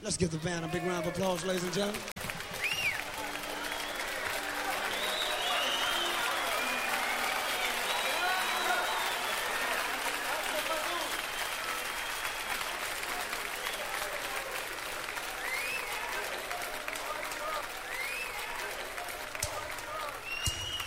Let's give the band a big round of applause, ladies and gentlemen.